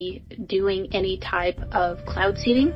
doing any type of cloud seeding.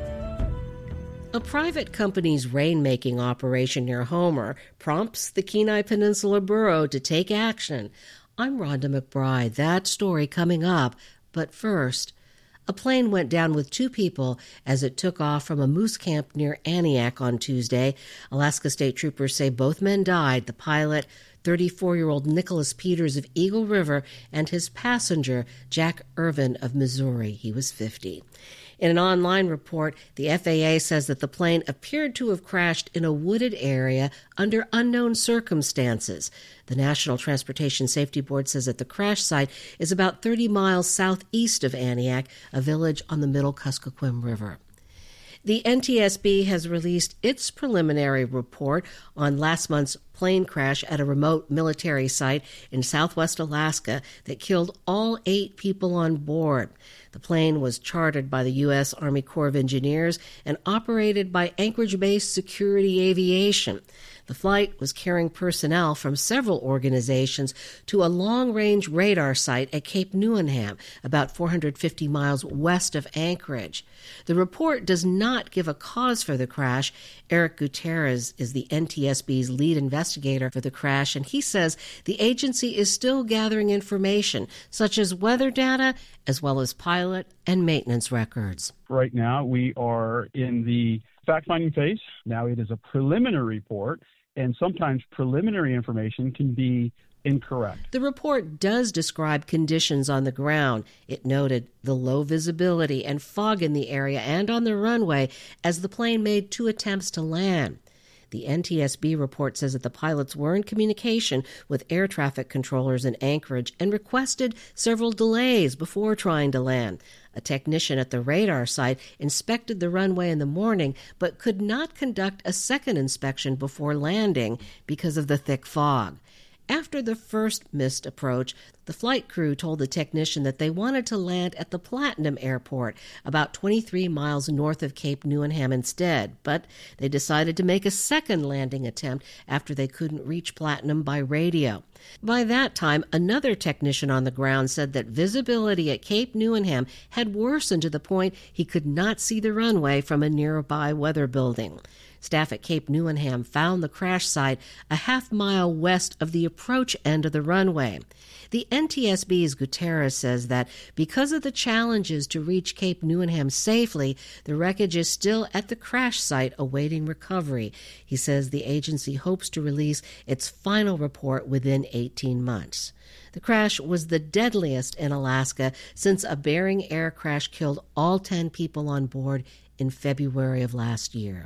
A private company's rainmaking operation near Homer prompts the Kenai Peninsula Borough to take action. I'm Rhonda McBride. That story coming up. But first, a plane went down with 2 people as it took off from a moose camp near Aniak on Tuesday. Alaska State Troopers say both men died. The pilot, 34-year-old Nicholas Peters of Eagle River, and his passenger, Jack Irvin of Missouri. He was 50. In an online report, the FAA says that the plane appeared to have crashed in a wooded area under unknown circumstances. The National Transportation Safety Board says that the crash site is about 30 miles southeast of Aniak, a village on the Middle Kuskokwim River. The NTSB has released its preliminary report on last month's plane crash at a remote military site in southwest Alaska that killed all 8 people on board. The plane was chartered by the U.S. Army Corps of Engineers and operated by Anchorage-based Security Aviation. The flight was carrying personnel from several organizations to a long-range radar site at Cape Newenham, about 450 miles west of Anchorage. The report does not give a cause for the crash. Eric Gutierrez is the NTSB's lead investigator for the crash, and he says the agency is still gathering information, such as weather data, as well as pilot and maintenance records. Right now, we are in the fact-finding phase. Now it is a preliminary report, and sometimes preliminary information can be incorrect. The report does describe conditions on the ground. It noted the low visibility and fog in the area and on the runway as the plane made 2 attempts to land. The NTSB report says that the pilots were in communication with air traffic controllers in Anchorage and requested several delays before trying to land. A technician at the radar site inspected the runway in the morning but could not conduct a second inspection before landing because of the thick fog. After the first missed approach, the flight crew told the technician that they wanted to land at the Platinum Airport, about 23 miles north of Cape Newenham instead, but they decided to make a second landing attempt after they couldn't reach Platinum by radio. By that time, another technician on the ground said that visibility at Cape Newenham had worsened to the point he could not see the runway from a nearby weather building. Staff at Cape Newenham found the crash site a half-mile west of the approach end of the runway. The NTSB's Gutierrez says that because of the challenges to reach Cape Newenham safely, the wreckage is still at the crash site awaiting recovery. He says the agency hopes to release its final report within 18 months. The crash was the deadliest in Alaska since a Bering air crash killed all 10 people on board in February of last year.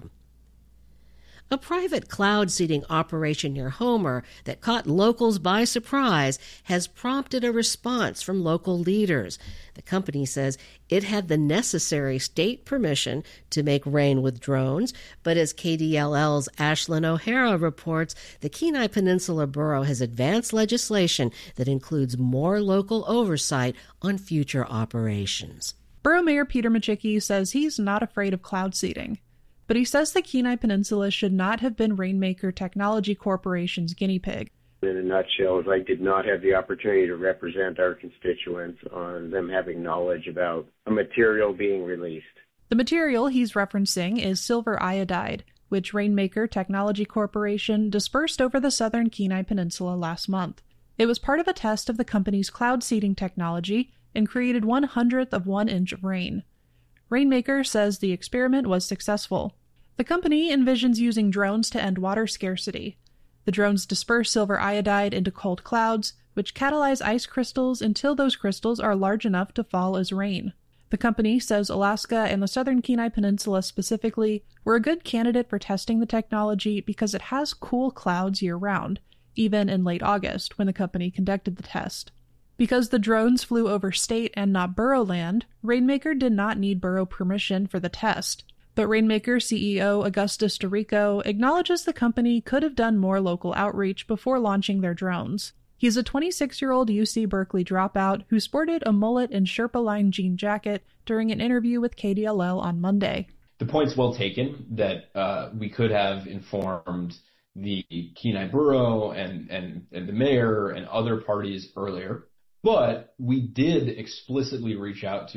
A private cloud seeding operation near Homer that caught locals by surprise has prompted a response from local leaders. The company says it had the necessary state permission to make rain with drones, but as KDLL's Ashlyn O'Hara reports, the Kenai Peninsula Borough has advanced legislation that includes more local oversight on future operations. Borough Mayor Peter Machicki says he's not afraid of cloud seeding, but he says the Kenai Peninsula should not have been Rainmaker Technology Corporation's guinea pig. In a nutshell, I did not have the opportunity to represent our constituents on them having knowledge about a material being released. The material he's referencing is silver iodide, which Rainmaker Technology Corporation dispersed over the southern Kenai Peninsula last month. It was part of a test of the company's cloud seeding technology and created 1/100th of 1 inch of rain. Rainmaker says the experiment was successful. The company envisions using drones to end water scarcity. The drones disperse silver iodide into cold clouds, which catalyze ice crystals until those crystals are large enough to fall as rain. The company says Alaska and the southern Kenai Peninsula specifically were a good candidate for testing the technology because it has cool clouds year-round, even in late August when the company conducted the test. Because the drones flew over state and not borough land, Rainmaker did not need borough permission for the test. But Rainmaker CEO Augustus DeRico acknowledges the company could have done more local outreach before launching their drones. He's a 26-year-old UC Berkeley dropout who sported a mullet and Sherpa-lined jean jacket during an interview with KDLL on Monday. The point's well taken that we could have informed the Kenai Borough and the mayor and other parties earlier. But we did explicitly reach out